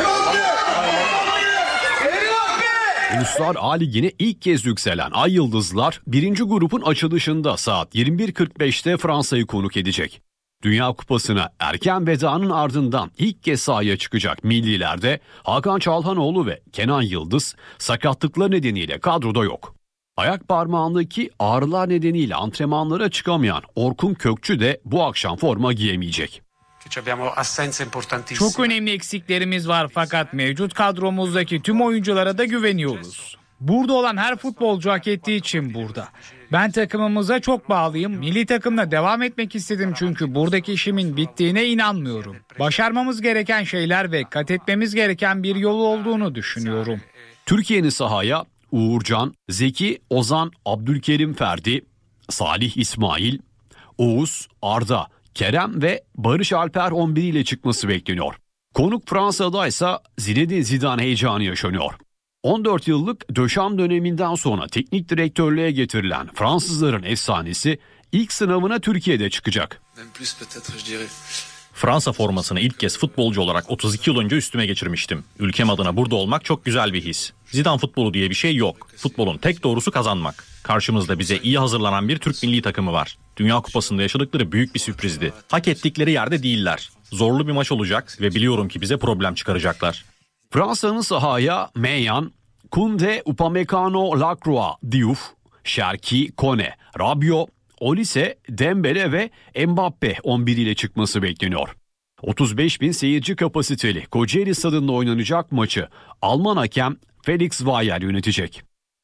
Speaker 8: Uluslar A Ligi'ne ilk kez yükselen Ay Yıldızlar 1. grubun açılışında saat 21.45'te Fransa'yı konuk edecek. Dünya Kupası'na erken vedanın ardından ilk kez sahaya çıkacak millilerde Hakan Çalhanoğlu ve Kenan Yıldız sakatlıkları nedeniyle kadroda yok. Ayak parmağındaki ağrılar nedeniyle antrenmanlara çıkamayan Orkun Kökçü de bu akşam forma giyemeyecek.
Speaker 9: Çok önemli eksiklerimiz var fakat mevcut kadromuzdaki tüm oyunculara da güveniyoruz. Burada olan her futbolcu hak ettiği için burada. Ben takımımıza çok bağlıyım. Milli takımla devam etmek istedim çünkü buradaki işimin bittiğine inanmıyorum. Başarmamız gereken şeyler ve kat etmemiz gereken bir yol olduğunu düşünüyorum.
Speaker 8: Türkiye'nin sahaya Uğurcan, Zeki, Ozan, Abdülkerim Ferdi, Salih İsmail, Oğuz, Arda, Kerem ve Barış Alper 11 ile çıkması bekleniyor. Konuk Fransa'da ise Zinedine Zidane heyecanı yaşanıyor. 14 yıllık Döşam döneminden sonra teknik direktörlüğe getirilen Fransızların efsanesi ilk sınavına Türkiye'de çıkacak.
Speaker 11: Fransa formasını ilk kez futbolcu olarak 32 yıl önce üstüme geçirmiştim. Ülkem adına burada olmak çok güzel bir his. Zidane futbolu diye bir şey yok. Futbolun tek doğrusu kazanmak. Karşımızda bize iyi hazırlanan bir Türk milli takımı var. Dünya Kupası'nda yaşadıkları büyük bir sürprizdi. Hak ettikleri yerde değiller. Zorlu bir maç olacak ve biliyorum ki bize problem çıkaracaklar.
Speaker 8: Fransa'nın sahaya Maignan, Koundé, Upamecano, Lacroix, Diouf, Cherki, Kone, Rabiot, Olise, Dembele ve Mbappe 11 ile çıkması bekleniyor. 35.000 seyirci kapasiteli Kocaeli Stadı'nda oynanacak maçı Alman hakem Felix Weyer yönetecek.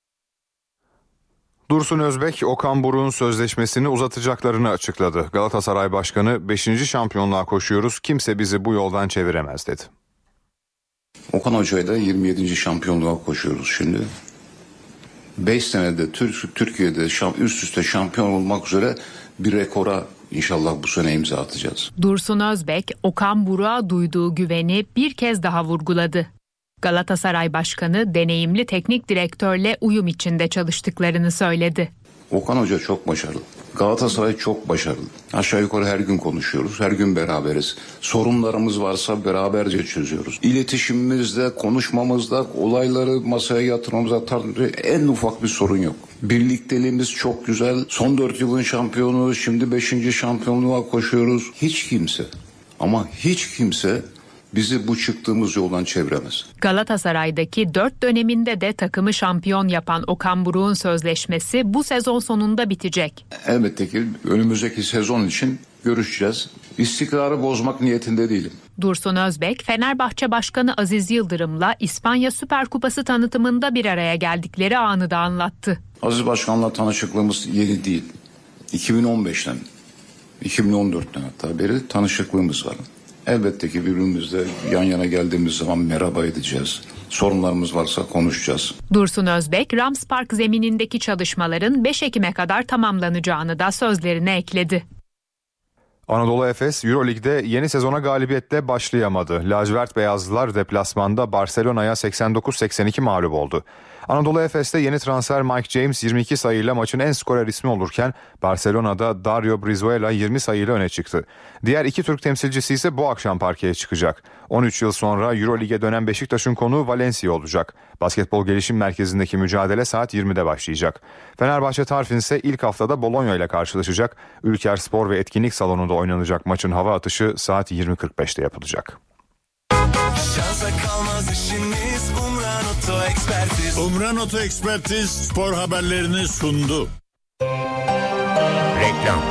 Speaker 5: Dursun Özbek, Okan Buruk'un sözleşmesini uzatacaklarını açıkladı. Galatasaray Başkanı 5. şampiyonluğa koşuyoruz, kimse bizi bu yoldan çeviremez dedi.
Speaker 12: Okan Hoca'yla da 27. şampiyonluğa koşuyoruz şimdi. 5 senede Türkiye'de üst üste şampiyon olmak üzere bir rekora inşallah bu sene imza atacağız.
Speaker 13: Dursun Özbek, Okan Buruk'a duyduğu güveni bir kez daha vurguladı. Galatasaray Başkanı deneyimli teknik direktörle uyum içinde çalıştıklarını söyledi.
Speaker 12: Okan Hoca çok başarılı. Galatasaray çok başarılı. Aşağı yukarı her gün konuşuyoruz, her gün beraberiz. Sorunlarımız varsa beraberce çözüyoruz. İletişimimizde, konuşmamızda, olayları masaya yatırmamızda en ufak bir sorun yok. Birlikteliğimiz çok güzel. Son 4 yılın şampiyonu, şimdi 5. şampiyonluğa koşuyoruz. Hiç kimse ama hiç kimse bizi bu çıktığımız yoldan çeviremez.
Speaker 13: Galatasaray'daki 4 döneminde de takımı şampiyon yapan Okan Buruk'un sözleşmesi bu sezon sonunda bitecek.
Speaker 12: Elbette ki önümüzdeki sezon için görüşeceğiz. İstikrarı bozmak niyetinde değilim.
Speaker 13: Dursun Özbek, Fenerbahçe Başkanı Aziz Yıldırım'la İspanya Süper Kupası tanıtımında bir araya geldikleri anı da anlattı.
Speaker 12: Aziz Başkan'la tanışıklığımız yeni değil. 2015'ten, 2014'ten hatta beri tanışıklığımız var. Elbette ki birbirimizle yan yana geldiğimiz zaman merhaba edeceğiz. Sorunlarımız varsa konuşacağız.
Speaker 13: Dursun Özbek, Rams Park zeminindeki çalışmaların 5 Ekim'e kadar tamamlanacağını da sözlerine ekledi.
Speaker 5: Anadolu Efes Euroleague'de yeni sezona galibiyetle başlayamadı. Lacivert Beyazlılar deplasmanda Barcelona'ya 89-82 mağlup oldu. Anadolu Efes'te yeni transfer Mike James 22 sayıyla maçın en skorer ismi olurken Barcelona'da Dario Brizuela 20 sayıyla öne çıktı. Diğer iki Türk temsilcisi ise bu akşam parkeye çıkacak. 13 yıl sonra Euroleague'e dönen Beşiktaş'ın konuğu Valencia olacak. Basketbol Gelişim Merkezi'ndeki mücadele saat 20'de başlayacak. Fenerbahçe Tarfin ise ilk haftada Bologna ile karşılaşacak. Ülker Spor ve Etkinlik Salonu'nda oynanacak maçın hava atışı saat 20.45'te yapılacak.
Speaker 4: Şansa kalmaz işimiz. Umran Oto Ekspertiz.
Speaker 7: Umran Oto Ekspertiz spor haberlerini sundu.
Speaker 6: Reklam.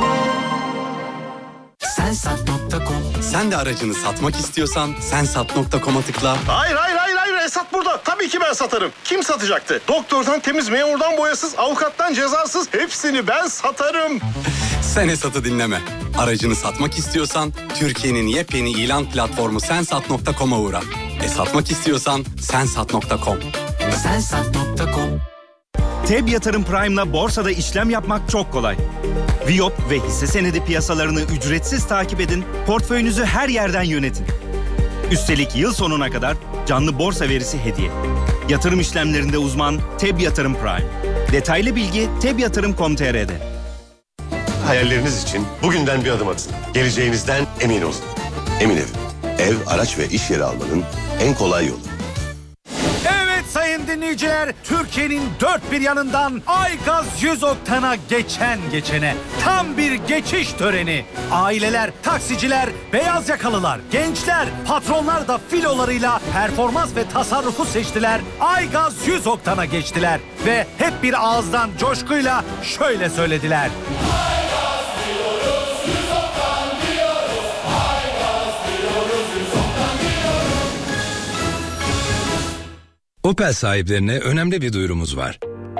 Speaker 14: Sensat.com. Sen de aracını satmak istiyorsan sensat.com'a tıkla.
Speaker 15: Hayır Esat burada. Tabii ki ben satarım. Kim satacaktı? Doktordan temiz, memurdan boyasız, avukattan cezasız hepsini ben satarım.
Speaker 14: Sen Esat'ı dinleme. Aracını satmak istiyorsan Türkiye'nin yepyeni ilan platformu sensat.com'a uğra. Satmak istiyorsan sensat.com.
Speaker 1: Sensat.com. TEB Yatırım Prime'la borsada işlem yapmak çok kolay. Viyop ve hisse senedi piyasalarını ücretsiz takip edin, portföyünüzü her yerden yönetin. Üstelik yıl sonuna kadar canlı borsa verisi hediye. Yatırım işlemlerinde uzman TEB Yatırım Prime. Detaylı bilgi tebyatırım.com.tr'de.
Speaker 2: Hayalleriniz için bugünden bir adım atın. Geleceğinizden emin olun. Emin Ev, araç ve iş yeri almanın en kolay yolu.
Speaker 3: Evet sayın dinleyiciler, Türkiye'nin dört bir yanından Aygaz 100 oktana geçene tam bir geçiş töreni. Aileler, taksiciler, beyaz yakalılar, gençler, patronlar da filolarıyla performans ve tasarrufu seçtiler. Aygaz 100 oktana geçtiler ve hep bir ağızdan coşkuyla şöyle söylediler.
Speaker 10: Opel sahiplerine önemli bir duyurumuz var.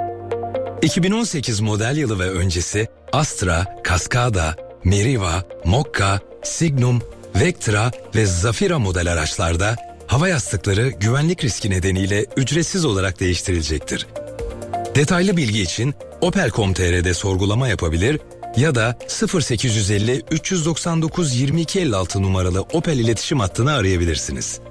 Speaker 10: 2018 model yılı ve öncesi Astra, Cascada, Meriva, Mokka, Signum, Vectra ve Zafira model araçlarda hava yastıkları güvenlik riski nedeniyle ücretsiz olarak değiştirilecektir. Detaylı bilgi için opel.com.tr'de sorgulama yapabilir ya da 0850 399 2256 numaralı Opel iletişim hattını arayabilirsiniz.